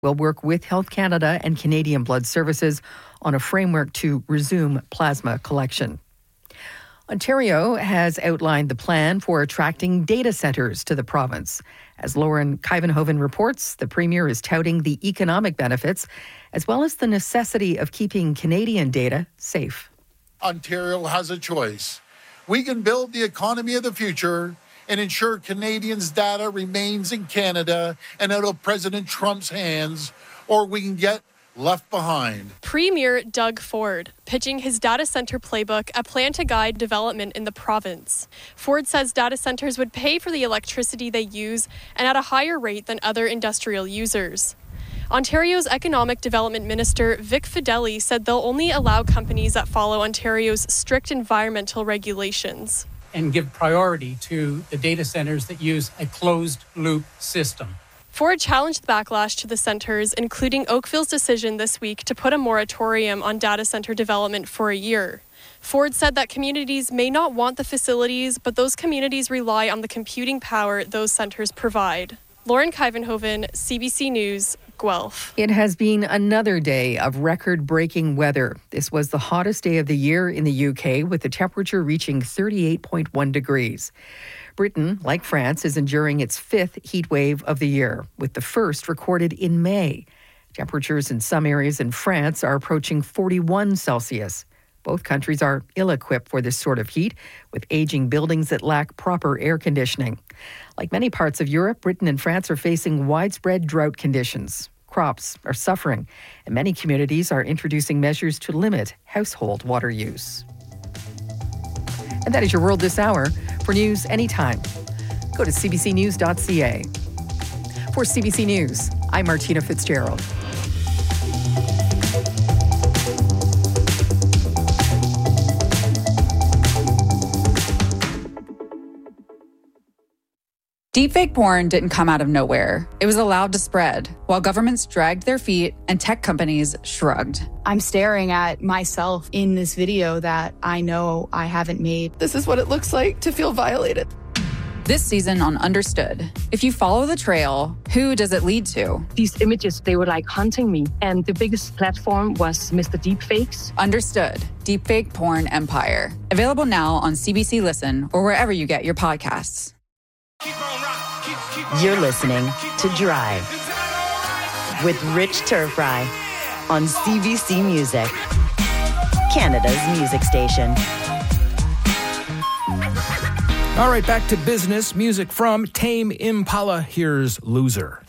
will work with Health Canada and Canadian Blood Services on a framework to resume plasma collection. Ontario has outlined the plan for attracting data centres to the province. As Lauren Kuyvenhoven reports, the Premier is touting the economic benefits as well as the necessity of keeping Canadian data safe. Ontario has a choice. We can build the economy of the future and ensure Canadians' data remains in Canada and out of President Trump's hands, or we can get left behind. Premier Doug Ford pitching his data center playbook, a plan to guide development in the province. Ford says data centers would pay for the electricity they use and at a higher rate than other industrial users. Ontario's Economic Development Minister Vic Fedeli said they'll only allow companies that follow Ontario's strict environmental regulations. And give priority to the data centers that use a closed-loop system. Ford challenged the backlash to the centers, including Oakville's decision this week to put a moratorium on data center development for a year. Ford said that communities may not want the facilities, but those communities rely on the computing power those centers provide. Lauren Kuyvenhoven, CBC News, Guelph. It has been another day of record-breaking weather. This was the hottest day of the year in the UK, with the temperature reaching 38.1 degrees. Britain, like France, is enduring its fifth heat wave of the year, with the first recorded in May. Temperatures in some areas in France are approaching 41 Celsius. Both countries are ill-equipped for this sort of heat, with aging buildings that lack proper air conditioning. Like many parts of Europe, Britain and France are facing widespread drought conditions. Crops are suffering, and many communities are introducing measures to limit household water use. And that is your World This Hour. For news anytime, go to cbcnews.ca. For CBC News, I'm Martina Fitzgerald. Deepfake porn didn't come out of nowhere. It was allowed to spread, while governments dragged their feet and tech companies shrugged. I'm staring at myself in this video that I know I haven't made. This is what it looks like to feel violated. This season on Understood, if you follow the trail, who does it lead to? These images, they were like hunting me. And the biggest platform was Mr. Deepfakes. Understood, Deepfake Porn Empire. Available now on CBC Listen or wherever you get your podcasts. You're listening to Drive with Rich Turfry on CBC Music, Canada's music station. All right, back to business. Music from Tame Impala. Here's Loser.